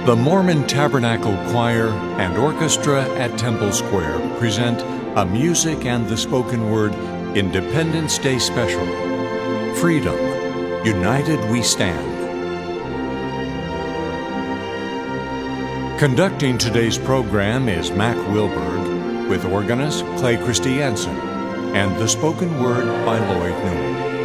The Mormon Tabernacle Choir and Orchestra at Temple Square present a music and the spoken word Independence Day special. Freedom, United We Stand. Conducting today's program is Mac Wilberg, with organist Clay Christiansen, and the spoken word by Lloyd Newell.